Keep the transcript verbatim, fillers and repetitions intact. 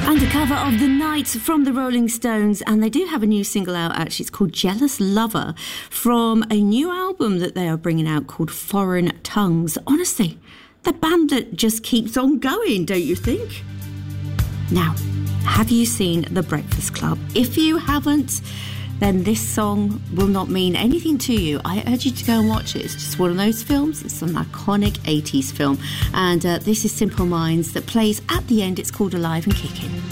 And a cover of The Night from the Rolling Stones, and they do have a new single out actually. It's called Jealous Lover from a new album that they are bringing out called Foreign Tongues. Honestly, the band that just keeps on going, don't you think? Now, have you seen The Breakfast Club? If you haven't, then this song will not mean anything to you. I urge you to go and watch it. It's just one of those films. It's an iconic eighties film. And uh, this is Simple Minds that plays at the end. It's called Alive and Kicking.